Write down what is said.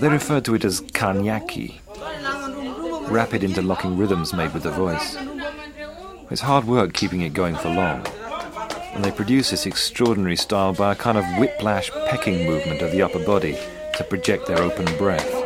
They referred to it as kanyaki, rapid interlocking rhythms made with the voice. It's hard work keeping it going for long, and they produce this extraordinary style by a kind of whiplash pecking movement of the upper body to project their open breath.